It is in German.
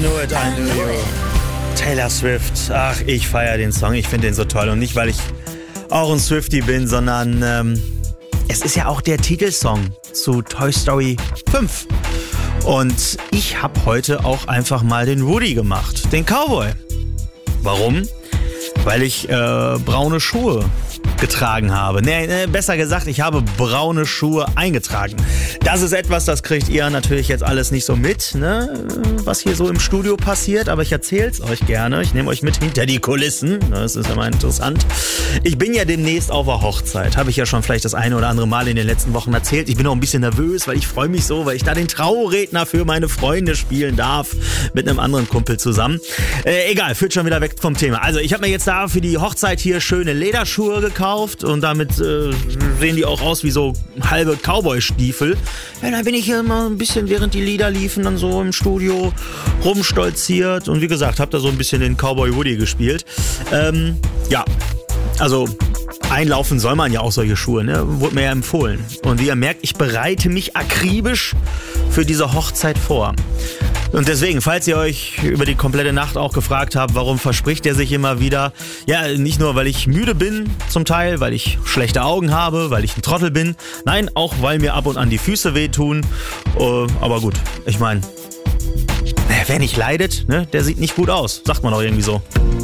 Knew It, I Knew You. Taylor Swift. Ach, ich feiere den Song. Ich finde den so toll. Und nicht, weil ich auch ein Swiftie bin, sondern es ist ja auch der Titelsong zu Toy Story 5. Und ich habe heute auch einfach mal den Woody gemacht, den Cowboy. Warum? Weil ich braune Schuhe getragen habe. Nee, besser gesagt, ich habe braune Schuhe eingetragen. Das ist etwas, das kriegt ihr natürlich jetzt alles nicht so mit, ne? Was hier so im Studio passiert, aber ich erzähl's euch gerne. Ich nehme euch mit hinter die Kulissen. Das ist ja mal interessant. Ich bin ja demnächst auf der Hochzeit. Habe ich ja schon vielleicht das eine oder andere Mal in den letzten Wochen erzählt. Ich bin auch ein bisschen nervös, weil ich freue mich so, weil ich da den Trauredner für meine Freunde spielen darf. Mit einem anderen Kumpel zusammen. Egal, führt schon wieder weg vom Thema. Also ich habe mir jetzt da für die Hochzeit hier schöne Lederschuhe gekauft. Und damit sehen die auch aus wie so halbe Cowboy-Stiefel. Ja, da bin ich hier immer ein bisschen, während die Lieder liefen, dann so im Studio rumstolziert. Und wie gesagt, habe da so ein bisschen den Cowboy Woody gespielt. Ja, also einlaufen soll man ja auch solche Schuhe, ne? Wurde mir ja empfohlen. Und wie ihr merkt, ich bereite mich akribisch für diese Hochzeit vor. Und deswegen, falls ihr euch über die komplette Nacht auch gefragt habt, warum verspricht er sich immer wieder? Ja, nicht nur, weil ich müde bin zum Teil, weil ich schlechte Augen habe, weil ich ein Trottel bin. Nein, auch weil mir ab und an die Füße wehtun. Aber gut, ich meine, wer nicht leidet, ne, der sieht nicht gut aus. Sagt man auch irgendwie so.